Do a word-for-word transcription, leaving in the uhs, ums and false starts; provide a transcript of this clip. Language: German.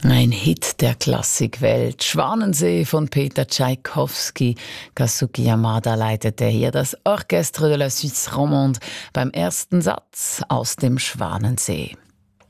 Ein Hit der Klassikwelt. Schwanensee von Peter Tschaikowski. Kazuki Yamada leitete hier das Orchestre de la Suisse Romande beim ersten Satz aus dem Schwanensee.